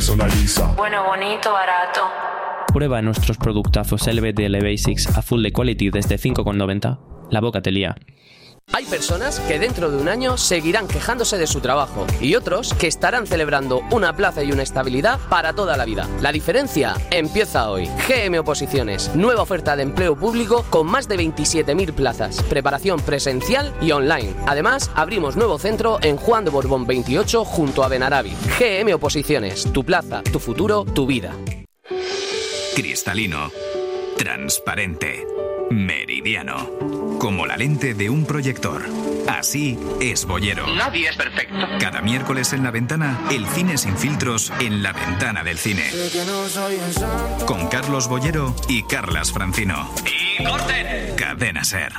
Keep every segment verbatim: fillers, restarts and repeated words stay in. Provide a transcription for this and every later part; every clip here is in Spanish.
personaliza. Bueno, bonito, barato. Prueba nuestros productazos L B D L Basics a full de quality desde cinco con noventa. La boca te lía. Hay personas que dentro de un año seguirán quejándose de su trabajo y otros que estarán celebrando una plaza y una estabilidad para toda la vida. La diferencia empieza hoy. G M Oposiciones, nueva oferta de empleo público con más de veintisiete mil plazas, preparación presencial y online. Además, abrimos nuevo centro en Juan de Borbón veintiocho junto a Benarabi. G M Oposiciones, tu plaza, tu futuro, tu vida. Cristalino, transparente, meridiano. Como la lente de un proyector. Así es Boyero. Nadie es perfecto. Cada miércoles en La Ventana, el cine sin filtros en la ventana del cine. Con Carlos Boyero y Carlas Francino. ¡Y corten! Cadena Ser.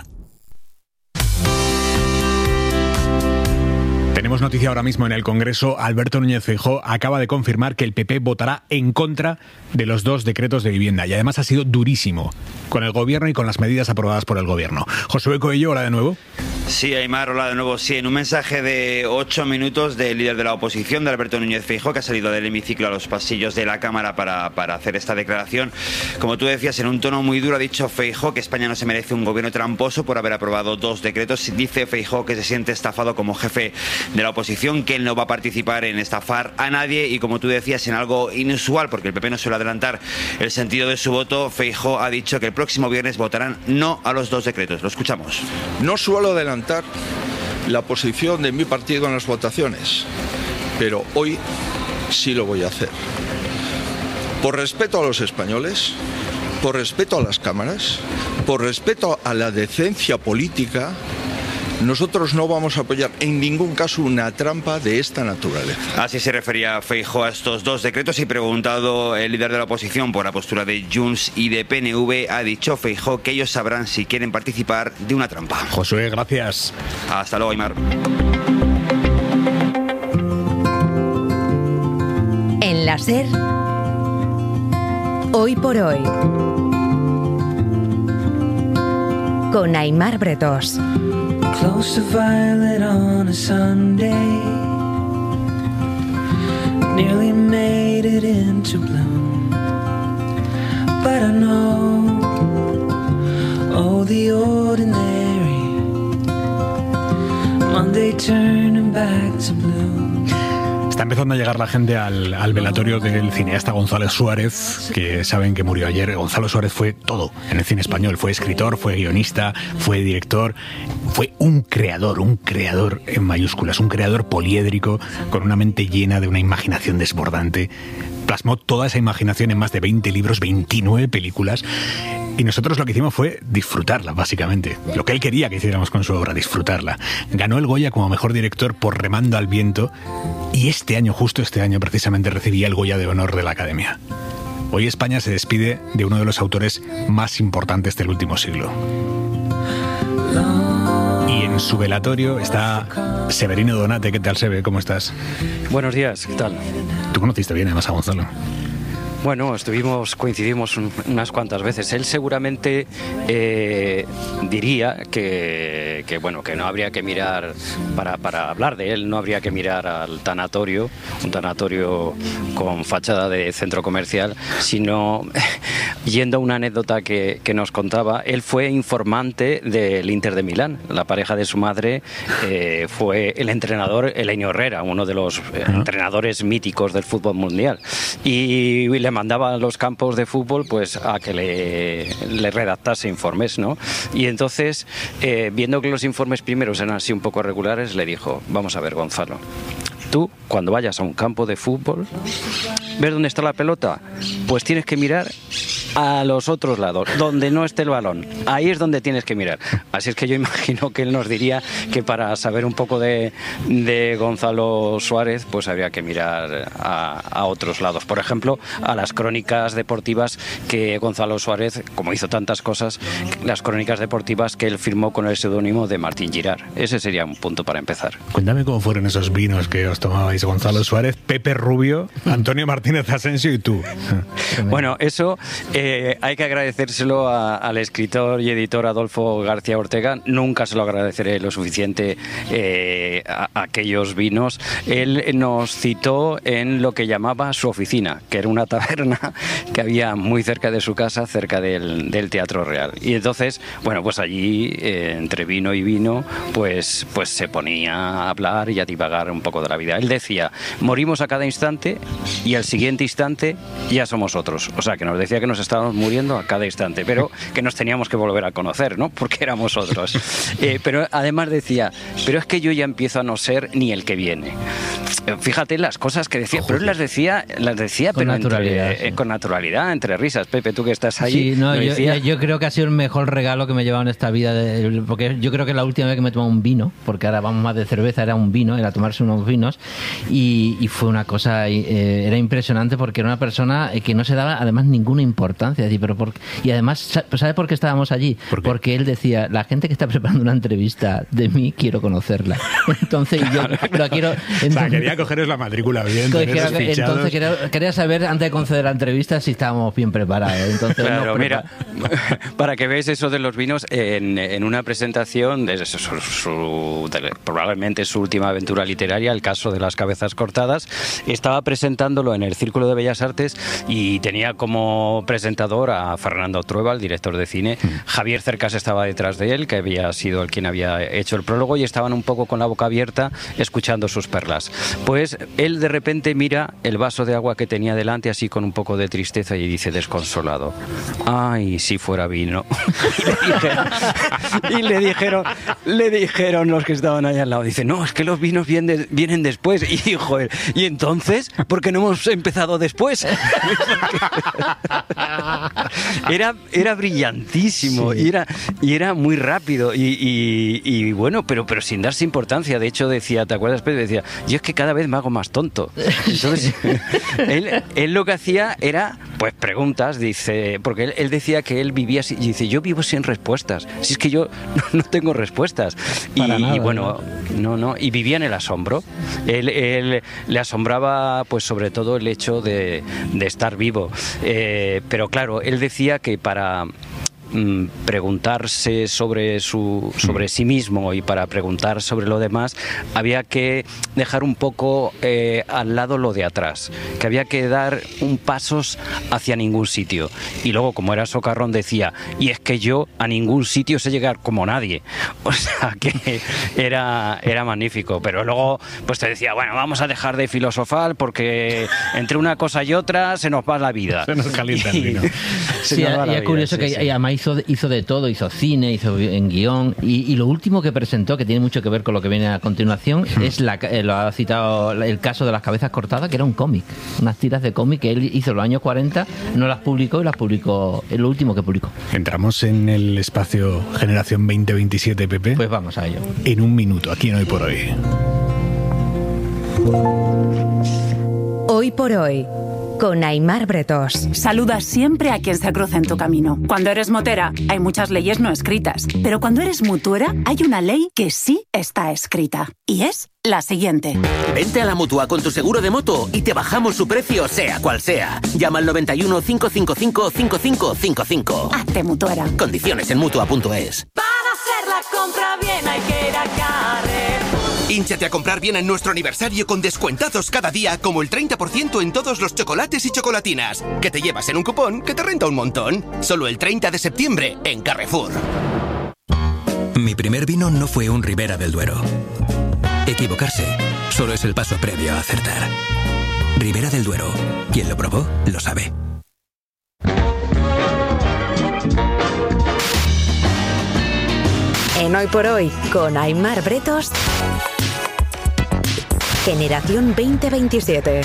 Tenemos noticia ahora mismo en el Congreso. Alberto Núñez Feijóo acaba de confirmar que el P P votará en contra de los dos decretos de vivienda. Y además ha sido durísimo con el Gobierno y con las medidas aprobadas por el Gobierno. Josué Coello, hola de nuevo. Sí, Aimar, hola de nuevo. Sí, en un mensaje de ocho minutos del líder de la oposición, de Alberto Núñez Feijóo, que ha salido del hemiciclo a los pasillos de la Cámara para, para hacer esta declaración. Como tú decías, en un tono muy duro ha dicho Feijóo que España no se merece un gobierno tramposo por haber aprobado dos decretos. Dice Feijóo que se siente estafado como jefe de la oposición, que él no va a participar en estafar a nadie y, como tú decías, en algo inusual, porque el P P no suele adelantar el sentido de su voto. Feijóo ha dicho que el próximo viernes votarán no a los dos decretos. Lo escuchamos. No suelo adelantar la posición de mi partido en las votaciones, pero hoy sí lo voy a hacer. Por respeto a los españoles, por respeto a las cámaras, por respeto a la decencia política, nosotros no vamos a apoyar en ningún caso una trampa de esta naturaleza. Así se refería Feijóo a estos dos decretos y, preguntado el líder de la oposición por la postura de Junts y de P N V, ha dicho Feijóo que ellos sabrán si quieren participar de una trampa. Josué, gracias. Hasta luego, Aimar. En la SER, hoy por hoy, con Aimar Bretós. Close to violet on a Sunday, nearly made it into bloom, but I know, oh, the ordinary, Monday turning back to blue. Está empezando a llegar la gente al, al velatorio del cineasta Gonzalo Suárez, que saben que murió ayer. Gonzalo Suárez fue todo en el cine español. Fue escritor, fue guionista, fue director, fue un creador, un creador en mayúsculas, un creador poliédrico, con una mente llena de una imaginación desbordante. Plasmó toda esa imaginación en más de veinte libros, veintinueve películas. Y nosotros lo que hicimos fue disfrutarla, básicamente. Lo que él quería que hiciéramos con su obra, disfrutarla. Ganó el Goya como mejor director por Remando al viento. Y este año, justo este año, precisamente recibía el Goya de honor de la Academia. Hoy España se despide de uno de los autores más importantes del último siglo. Y en su velatorio está Severino Donate. ¿Qué tal, Sebe? ¿Cómo estás? Buenos días, ¿qué tal? Tú conociste bien además a Gonzalo. Bueno, estuvimos, coincidimos un, unas cuantas veces. Él seguramente eh, diría que, que bueno, que no habría que mirar, para, para hablar de él, no habría que mirar al tanatorio, un tanatorio con fachada de centro comercial, sino yendo a una anécdota que, que nos contaba. Él fue informante del Inter de Milán. La pareja de su madre eh, fue el entrenador Elenio Herrera, uno de los eh, entrenadores míticos del fútbol mundial. Y le mandaba a los campos de fútbol pues a que le, le redactase informes, ¿no? Y entonces, eh, viendo que los informes primeros eran así un poco regulares, le dijo: vamos a ver, Gonzalo, tú cuando vayas a un campo de fútbol, ¿ves dónde está la pelota? Pues tienes que mirar a los otros lados, donde no esté el balón. Ahí es donde tienes que mirar. Así es que yo imagino que él nos diría que para saber un poco de, de Gonzalo Suárez, pues habría que mirar a, a otros lados. Por ejemplo, a las crónicas deportivas que Gonzalo Suárez, como hizo tantas cosas, las crónicas deportivas que él firmó con el seudónimo de Martín Girard. Ese sería un punto para empezar. Cuéntame cómo fueron esos vinos que os tomabais, Gonzalo Suárez, Pepe Rubio, Antonio Martínez Asensio y tú. Bueno, eso... Eh, eh, hay que agradecérselo a, al escritor y editor Adolfo García Ortega. Nunca se lo agradeceré lo suficiente eh, a, a aquellos vinos. Él nos citó en lo que llamaba su oficina, que era una taberna que había muy cerca de su casa, cerca del, del Teatro Real. Y entonces, bueno, pues allí, eh, entre vino y vino, pues, pues se ponía a hablar y a divagar un poco de la vida. Él decía, morimos a cada instante y al siguiente instante ya somos otros. O sea, que nos decía que nos estábamos muriendo a cada instante, pero que nos teníamos que volver a conocer, ¿no? Porque éramos otros. Eh, pero además decía, pero es que yo ya empiezo a no ser ni el que viene. Fíjate las cosas que decía, pero él las decía, las decía con pero naturalidad, entre, sí. eh, con naturalidad, entre risas. Pepe, tú que estás ahí. Sí, no, yo, decía... yo creo que ha sido el mejor regalo que me he llevado en esta vida, de, porque yo creo que la última vez que me he tomado un vino, porque ahora vamos más de cerveza, era un vino, era tomarse unos vinos, y, y fue una cosa, eh, era impresionante porque era una persona que no se daba además ninguna importancia, decir, pero por, y además, ¿sabe por qué estábamos allí? ¿Por qué? Porque él decía, la gente que está preparando una entrevista de mí, quiero conocerla. Entonces yo la quiero... Entonces, o sea, quería cogeros la matrícula bien, quería, teneros fichados. entonces quería, quería saber, antes de conceder la entrevista, si estábamos bien preparados. Entonces, Claro, no, mira, para que veáis eso de los vinos, en, en una presentación de su, su, de, probablemente su última aventura literaria, el caso de las cabezas cortadas, estaba presentándolo en el Círculo de Bellas Artes y tenía como presentador a Fernando Trueba, el director de cine. Javier Cercas estaba detrás de él, que había sido el quien había hecho el prólogo, y estaban un poco con la boca abierta escuchando sus perlas. Pues él de repente mira el vaso de agua que tenía delante, así con un poco de tristeza, y dice desconsolado, ay, si fuera vino. Y le dijeron, y le dijeron, le dijeron los que estaban allá al lado, dice, no, es que los vinos vienen, de, vienen después. Y dijo él, ¿y entonces? ¿Por qué no hemos empezado después? Era, era brillantísimo, sí. y, era, y era muy rápido, y, y, y bueno, pero, pero sin darse importancia. De hecho decía, ¿te acuerdas, Pedro? Decía, yo es que cada vez me hago más tonto. Entonces, él, él lo que hacía era, pues, preguntas, dice, porque él, él decía que él vivía así, y dice, yo vivo sin respuestas, si es que yo no, no tengo respuestas. Y, nada, y bueno, no, no, y vivía en el asombro. Él, él le asombraba, pues, sobre todo el hecho de, de estar vivo. Eh, pero claro, él decía que para preguntarse sobre su sobre sí mismo y para preguntar sobre lo demás había que dejar un poco eh, al lado lo de atrás, que había que dar un pasos hacia ningún sitio. Y luego, como era socarrón, decía, y es que yo a ningún sitio sé llegar como nadie. O sea que era, era magnífico. Pero luego pues te decía, bueno, vamos a dejar de filosofar porque entre una cosa y otra se nos va la vida. Se nos calienta el vino. Sí, y es vida, curioso sí, que sí. además hizo, hizo de todo, hizo cine, hizo en guión, y, y lo último que presentó, que tiene mucho que ver con lo que viene a continuación, hmm. es la, eh, lo ha citado, el caso de las cabezas cortadas, que era un cómic, unas tiras de cómic que él hizo en los años cuarenta, no las publicó y las publicó, es lo último que publicó. Entramos en el espacio Generación veinte veintisiete, Pepe. Pues vamos a ello. En un minuto, aquí en Hoy por Hoy. Hoy por Hoy, con Aimar Bretos. Saluda siempre a quien se cruza en tu camino. Cuando eres motera, hay muchas leyes no escritas. Pero cuando eres mutuera, hay una ley que sí está escrita. Y es la siguiente. Vente a la Mutua con tu seguro de moto y te bajamos su precio, sea cual sea. Llama al noventa y uno, cinco cinco cinco, cinco cinco cinco cinco. Hazte mutuera. Condiciones en Mutua punto es. Para hacer la compra bien hay que ir a Carrefour. Hínchate a comprar bien en nuestro aniversario con descuentazos cada día, como el treinta por ciento en todos los chocolates y chocolatinas, que te llevas en un cupón que te renta un montón. Solo el treinta de septiembre en Carrefour. Mi primer vino no fue un Ribera del Duero. Equivocarse solo es el paso previo a acertar. Ribera del Duero. Quien lo probó, lo sabe. En Hoy por Hoy, con Aimar Bretos, Generación veinte veintisiete.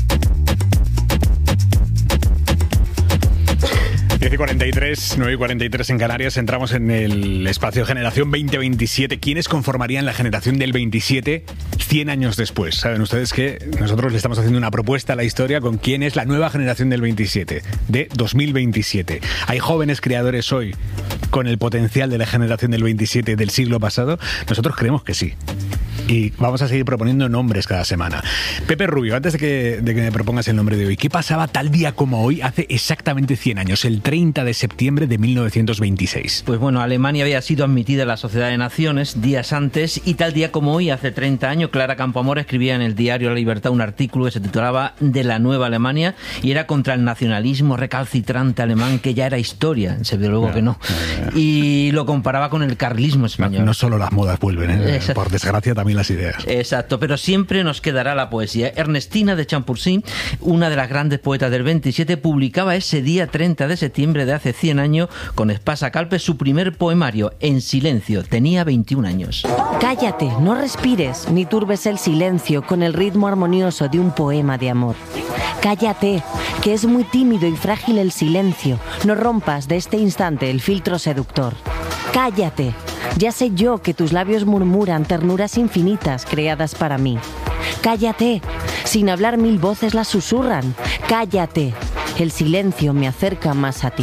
diez y cuarenta y tres, nueve y cuarenta y tres en Canarias, entramos en el espacio Generación veinte veintisiete. ¿Quiénes conformarían la generación del veintisiete cien años después? Saben ustedes que nosotros le estamos haciendo una propuesta a la historia con quién es la nueva generación del veintisiete, de dos mil veintisiete. ¿Hay jóvenes creadores hoy con el potencial de la generación del veintisiete del siglo pasado? Nosotros creemos que sí. y vamos a seguir proponiendo nombres cada semana. Pepe Rubio, antes de que, de que me propongas el nombre de hoy, ¿qué pasaba tal día como hoy hace exactamente cien años, el treinta de septiembre de mil novecientos veintiséis? Pues bueno, Alemania había sido admitida a la Sociedad de Naciones días antes, y tal día como hoy, hace treinta años, Clara Campoamor escribía en el diario La Libertad un artículo que se titulaba De la Nueva Alemania, y era contra el nacionalismo recalcitrante alemán, que ya era historia, se ve luego no, que no, no, no. Y lo comparaba con el carlismo español. No, no solo las modas vuelven, ¿eh? Por desgracia también las ideas. Exacto, pero siempre nos quedará la poesía. Ernestina de Champurcy, una de las grandes poetas del veintisiete, publicaba ese día treinta de septiembre de hace cien años, con Espasa Calpe, su primer poemario, En silencio. Tenía veintiún años. Cállate, no respires, ni turbes el silencio con el ritmo armonioso de un poema de amor. Cállate, que es muy tímido y frágil el silencio. No rompas de este instante el filtro seductor. Cállate, ya sé yo que tus labios murmuran ternuras infinitas creadas para mí. Cállate, sin hablar mil voces las susurran. Cállate, el silencio me acerca más a ti.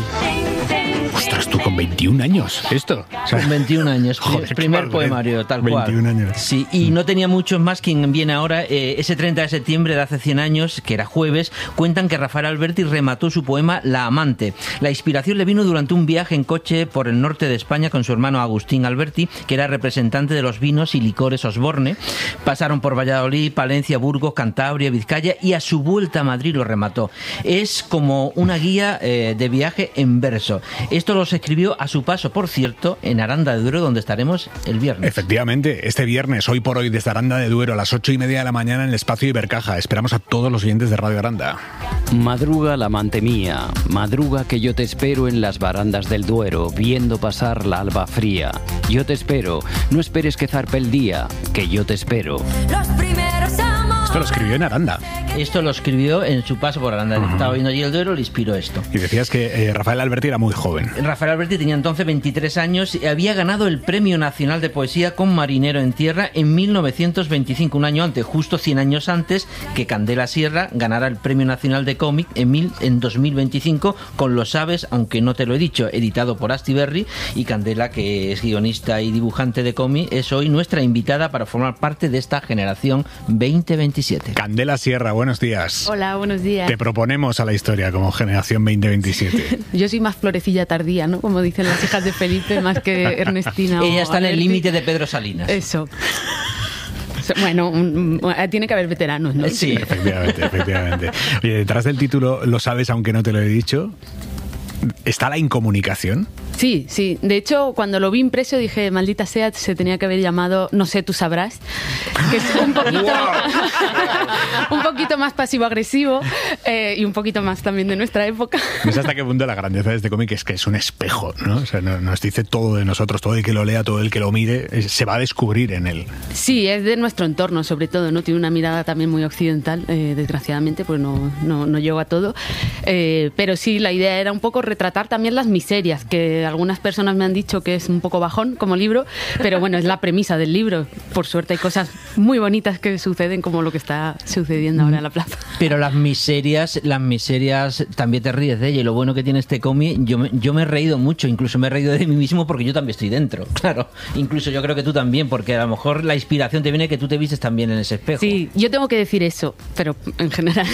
Ostras, tú con veintiún años, esto. O sea, con veintiún años, joder, primer poemario, tal cual. veintiún años. Sí, y no tenía muchos más. Quien viene ahora, eh, ese treinta de septiembre de hace cien años, que era jueves, cuentan que Rafael Alberti remató su poema La amante. La inspiración le vino durante un viaje en coche por el norte de España con su hermano Agustín Alberti, que era representante de los vinos y licores Osborne. Pasaron por Valladolid, Palencia, Burgos, Cantabria, Vizcaya, y a su vuelta a Madrid lo remató. Es como una guía eh, de viaje en verso. Esto los escribió a su paso, por cierto, en Aranda de Duero, donde estaremos el viernes. Efectivamente, este viernes, hoy por hoy, desde Aranda de Duero, a las ocho y media de la mañana en el espacio Ibercaja. Esperamos a todos los oyentes de Radio Aranda. Madruga la amante mía, madruga que yo te espero en las barandas del Duero, viendo pasar la alba fría. Yo te espero, no esperes que zarpe el día, que yo te espero. Los primeros amores. Esto lo escribió en Aranda. Esto lo escribió en su paso por Aranda. Uh-huh. Estaba viendo allí el Duero, le inspiró esto. Y decías que eh, Rafael Alberti era muy joven. Rafael Alberti tenía entonces veintitrés años y había ganado el Premio Nacional de Poesía con Marinero en Tierra en mil novecientos veinticinco, un año antes, justo cien años antes que Candela Sierra ganara el Premio Nacional de Cómic en, mil, en dos mil veinticinco con Lo sabes, aunque no te lo he dicho, editado por Astiberri. Y Candela, que es guionista y dibujante de cómic, es hoy nuestra invitada para formar parte de esta generación veinte veintisiete. Candela Sierra, buenos días. Hola, buenos días. Te proponemos a la historia como generación veinte veintisiete. Yo soy más florecilla tardía, ¿no? Como dicen las hijas de Felipe, más que Ernestina. Ella está en el Alberti. límite de Pedro Salinas. Eso. Bueno, un, un, tiene que haber veteranos, ¿no? Sí, efectivamente, efectivamente. Oye, detrás del título, Lo sabes aunque no te lo he dicho, ¿está la incomunicación? Sí, sí. De hecho, cuando lo vi impreso dije, maldita sea, se tenía que haber llamado No sé, tú sabrás, que es un poquito, un poquito más pasivo-agresivo eh, y un poquito más también de nuestra época. No sé hasta qué punto la grandeza de este cómic es que es un espejo, ¿no? O sea, nos dice todo de nosotros, todo el que lo lea, todo el que lo mire, se va a descubrir en él. Sí, es de nuestro entorno, sobre todo, ¿no? Tiene una mirada también muy occidental, eh, desgraciadamente, pues no, no, no llegó a todo. Eh, pero sí, la idea era un poco retratar también las miserias, que algunas personas me han dicho que es un poco bajón como libro, pero bueno, es la premisa del libro. Por suerte hay cosas muy bonitas que suceden, como lo que está sucediendo ahora en la plaza. Pero las miserias, las miserias también te ríes de ella, y lo bueno que tiene este cómic, yo me, yo me he reído mucho, incluso me he reído de mí mismo porque yo también estoy dentro, claro. Incluso yo creo que tú también, porque a lo mejor la inspiración te viene que tú te vistes también en ese espejo. Sí, yo tengo que decir eso, pero en general...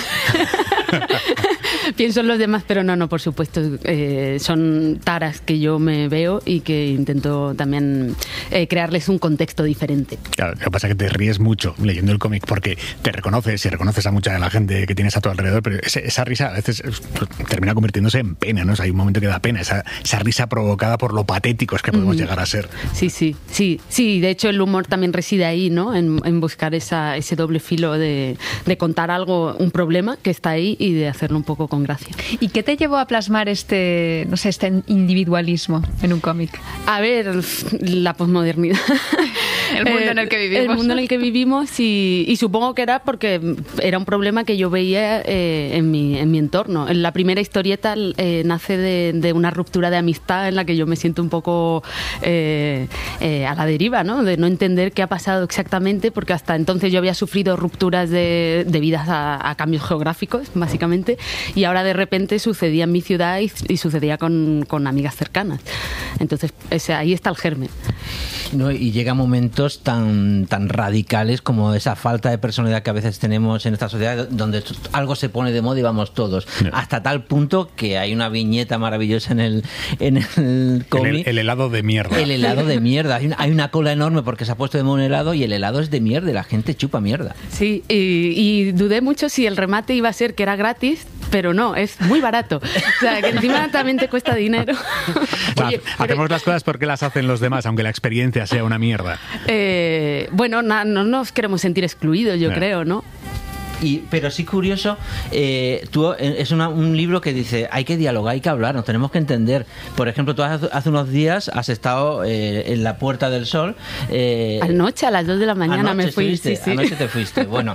Pienso en los demás, pero no, no, por supuesto. Eh, son taras que yo me veo y que intento también eh, crearles un contexto diferente. Claro, lo que pasa es que te ríes mucho leyendo el cómic porque te reconoces y reconoces a mucha de la gente que tienes a tu alrededor, pero ese, esa risa a veces pues, termina convirtiéndose en pena, ¿no? O sea, hay un momento que da pena, esa, esa risa provocada por lo patéticos que podemos mm. llegar a ser. Sí, sí, sí, sí. De hecho, el humor también reside ahí, ¿no? En, en buscar esa, ese doble filo de, de contar algo, un problema que está ahí y de hacerlo un poco con gracia. ¿Y qué te llevó a plasmar este, no sé, este individualismo en un cómic? A ver, la posmodernidad. El mundo eh, en el que vivimos. El mundo en el que vivimos y, y supongo que era porque era un problema que yo veía eh, en, mi, en mi entorno. La primera historieta eh, nace de, de una ruptura de amistad en la que yo me siento un poco eh, eh, a la deriva, ¿no? De no entender qué ha pasado exactamente, porque hasta entonces yo había sufrido rupturas de, debidas a, a cambios geográficos, básicamente, y ahora de repente sucedía en mi ciudad y, y sucedía con, con amigas cercanas. Entonces, ese, ahí está el germen. No, y llega a momentos tan, tan radicales como esa falta de personalidad que a veces tenemos en esta sociedad, donde algo se pone de moda y vamos todos. No. Hasta tal punto que hay una viñeta maravillosa en el, en el cómic. El, el helado de mierda. El helado de mierda. Hay una, hay una cola enorme porque se ha puesto de moda un helado y el helado es de mierda y la gente chupa mierda. Sí, y, y dudé mucho si el remate iba a ser que era gratis, pero no, es muy barato. O sea, que encima también te cuesta dinero. Oye, hacemos pero... las cosas porque las hacen los demás, aunque la experiencia sea una mierda. Eh, bueno, na, no nos queremos sentir excluidos, yo no. creo, ¿no? Y, pero sí curioso, eh, tú, es una, un libro que dice hay que dialogar, hay que hablar, nos tenemos que entender. Por ejemplo, tú hace, hace unos días has estado eh, en la Puerta del Sol. Eh, anoche a las dos de la mañana me fui. Sí, sí. Anoche te fuiste. Bueno,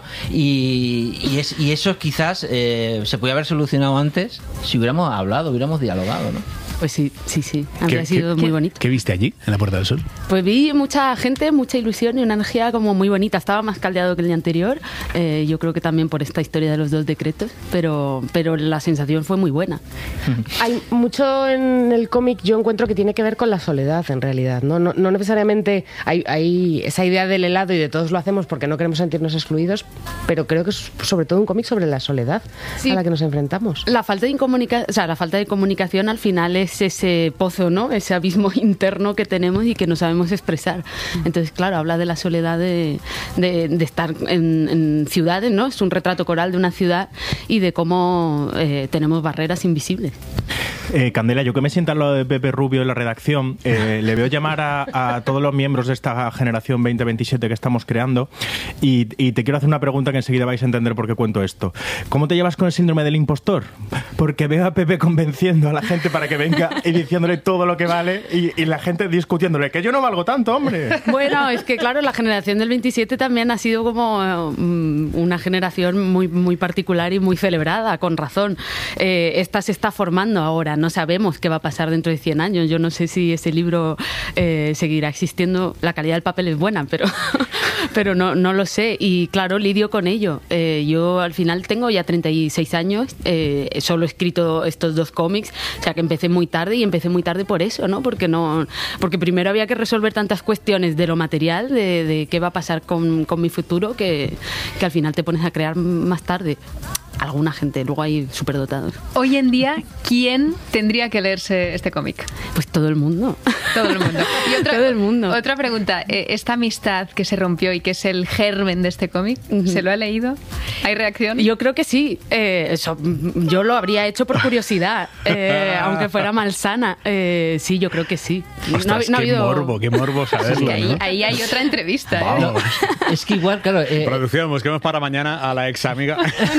y, y, es, y eso quizás eh, se podía haber solucionado antes si hubiéramos hablado, hubiéramos dialogado, ¿no? Pues sí, sí, sí. Habría sido qué, muy bonito. ¿Qué viste allí, en la Puerta del Sol? Pues vi mucha gente, mucha ilusión y una energía como muy bonita. Estaba más caldeado que el día anterior. Eh, yo creo que también por esta historia de los dos decretos, pero, pero la sensación fue muy buena. Hay mucho en el cómic, yo encuentro que tiene que ver con la soledad, en realidad. No, no, no necesariamente hay, hay esa idea del helado y de todos lo hacemos porque no queremos sentirnos excluidos, pero creo que es sobre todo un cómic sobre la soledad sí. a la que nos enfrentamos. La falta de incomunica- o sea, la falta de comunicación al final es ese pozo, ¿no? Ese abismo interno que tenemos y que no sabemos expresar. Entonces, claro, habla de la soledad de, de, de estar en, en ciudades, ¿no? Es un retrato coral de una ciudad y de cómo eh, tenemos barreras invisibles. Eh, Candela, yo que me siento al lado de Pepe Rubio en la redacción, eh, le veo llamar a, a todos los miembros de esta generación veinte veintisiete que estamos creando y, y te quiero hacer una pregunta que enseguida vais a entender por qué cuento esto. ¿Cómo te llevas con el síndrome del impostor? Porque veo a Pepe convenciendo a la gente para que venga y diciéndole todo lo que vale y, y la gente discutiéndole que yo no valgo tanto, hombre. Bueno, es que claro, la generación del veintisiete también ha sido como um, una generación muy, muy particular y muy celebrada, con razón. Eh, esta se está formando ahora, no sabemos qué va a pasar dentro de cien años. Yo no sé si ese libro eh, seguirá existiendo. La calidad del papel es buena, pero, pero no, no lo sé. Y claro, lidio con ello. Eh, yo al final tengo ya treinta y seis años, eh, solo he escrito estos dos cómics, o sea que empecé muy tarde y empecé muy tarde por eso, ¿no? Porque no, porque primero había que resolver tantas cuestiones de lo material, de, de qué va a pasar con, con mi futuro, que, que al final te pones a crear más tarde. Alguna gente, luego hay superdotados. Hoy en día, ¿quién tendría que leerse este cómic? Pues todo el mundo. Todo el mundo. Y otra, todo el mundo. Otra pregunta, esta amistad que se rompió y que es el germen de este cómic, uh-huh. ¿se lo ha leído? ¿Hay reacción? Yo creo que sí. Eh, eso, yo lo habría hecho por curiosidad, eh, aunque fuera malsana. Eh, sí, yo creo que sí. Ostras, no, no ha habido... qué morbo, qué morbo saberlo, sí, ahí, ¿no? ahí hay otra entrevista. ¿eh? Es que igual, claro... Eh... Producción, busquemos para mañana a la ex amiga.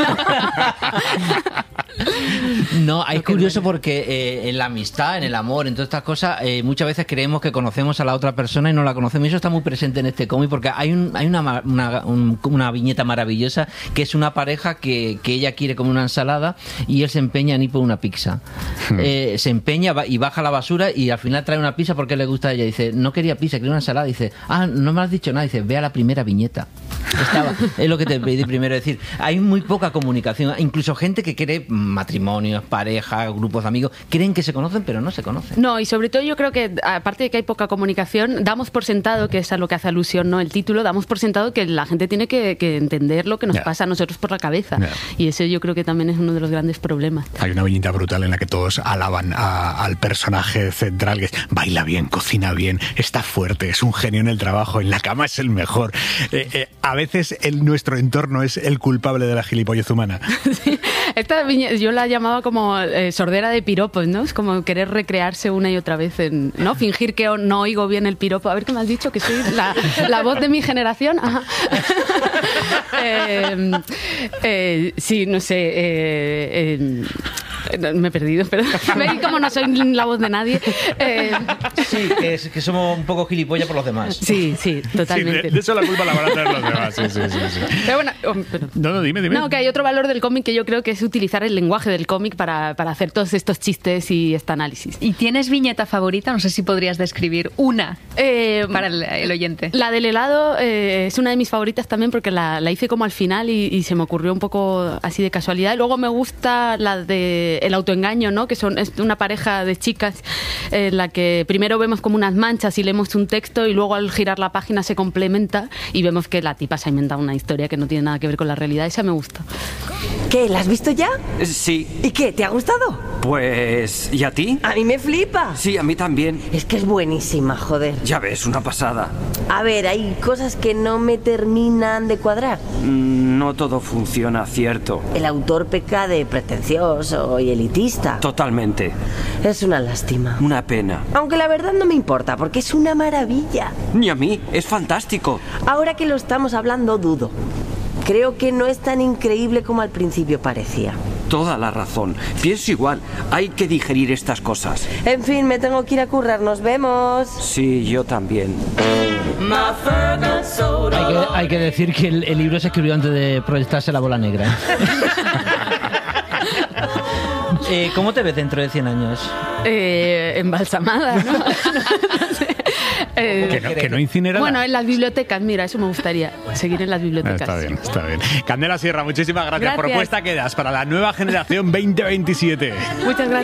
No, es curioso porque eh, en la amistad, en el amor, en todas estas cosas, eh, muchas veces creemos que conocemos a la otra persona y no la conocemos. Y eso está muy presente en este cómic porque hay, un, hay una, una, un, una viñeta maravillosa que es una pareja que, que ella quiere comer una ensalada y él se empeña en ir por una pizza. Hmm. Eh, se empeña y baja la basura y al final trae una pizza porque le gusta a ella. Dice, no quería pizza, quería una ensalada. Dice, ah, no me has dicho nada. Dice, ve a la primera viñeta. Estaba, es lo que te pedí primero decir. Hay muy poca comunicación, incluso gente que quiere matrimonios, pareja, grupos de amigos, creen que se conocen pero no se conocen. No, y sobre todo yo creo que aparte de que hay poca comunicación, damos por sentado, que es a lo que hace alusión, ¿no? El título, damos por sentado que la gente tiene que, que entender lo que nos yeah. pasa a nosotros por la cabeza. Yeah. Y eso yo creo que también es uno de los grandes problemas. Hay una viñeta brutal en la que todos alaban a, al personaje central, que es, baila bien, cocina bien, está fuerte, es un genio en el trabajo, en la cama es el mejor. Eh, eh, a veces el, nuestro entorno es el culpable de la gilipollez humana. Sí. Esta viñeta yo la llamaba como eh, sordera de piropos, ¿no? Es como querer recrearse una y otra vez, en, ¿no? Fingir que no oigo bien el piropo. A ver qué me has dicho, que soy la, la voz de mi generación. Ajá. eh, eh, sí, no sé. Eh, eh, me he perdido, pero veis como no soy la voz de nadie. Eh, sí, que, es, que somos un poco gilipollas por los demás. Sí, sí, totalmente. Sí, de, de eso la culpa la van a tener los demás. Sí, sí, sí, sí. Pero bueno, oh, pero, no, no, dime, dime. No, que hay otro valor del cómic que yo creo que es utilizar el lenguaje del cómic para, para hacer todos estos chistes y este análisis. ¿Y tienes viñeta favorita? No sé si podrías describir una eh, para el, el oyente. La del helado eh, es una de mis favoritas también porque la, la hice como al final y, y se me ocurrió un poco así de casualidad. Y luego me gusta la de eh, el autoengaño, ¿no? Que son es una pareja de chicas en la que primero vemos como unas manchas y leemos un texto y luego al girar la página se complementa y vemos que la tipa se ha inventado una historia que no tiene nada que ver con la realidad. Esa me gusta. ¿Qué? ¿La has visto ya? Sí. ¿Y qué? ¿Te ha gustado? Pues... ¿y a ti? A mí me flipa. Sí, a mí también. Es que es buenísima, joder. Ya ves, una pasada. A ver, hay cosas que no me terminan de cuadrar. No todo funciona, cierto. El autor peca de pretencioso y elitista. Totalmente. Es una lástima. Una pena. Aunque la verdad no me importa, porque es una maravilla. Ni a mí, es fantástico. Ahora que lo estamos hablando, dudo. Creo que no es tan increíble como al principio parecía. Toda la razón. Pienso igual. Hay que digerir estas cosas. En fin, me tengo que ir a currar. Nos vemos. Sí, yo también. Hay que, hay que decir que el, el libro se escribió antes de proyectarse La bola negra. eh, ¿Cómo te ves dentro de cien años? Eh, embalsamada, ¿no? Eh, que, no, que no incinerada. Bueno, en las bibliotecas, mira, eso me gustaría, seguir en las bibliotecas. Está bien, está bien. Candela Sierra, muchísimas gracias. Gracias. Propuesta que das para la nueva generación veinte veintisiete. Muchas gracias.